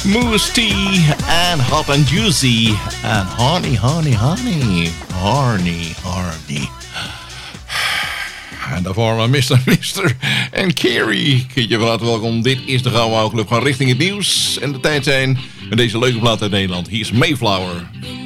Moose Tea en Hot and Juicy en Honey, Honey, Honey. Horny, Horny. En daarvoor Mr. en Carrie. Kindje van harte welkom. Dit is de Gouden Oude Club. Gaan richting het nieuws. En de tijd zijn met deze leuke plaat uit Nederland. Hier is Mayflower.